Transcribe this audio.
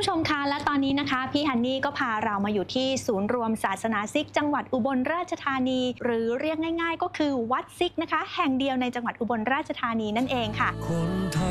ผู้ชมคะและตอนนี้นะคะพี่ฮันนี่ก็พาเรามาอยู่ที่ศูนย์รวมศาสนาซิกจังหวัดอุบลราชธานีหรือเรียกง่ายๆก็คือวัดซิกนะคะแห่งเดียวในจังหวัดอุบลราชธานีนั่นเองค่ะ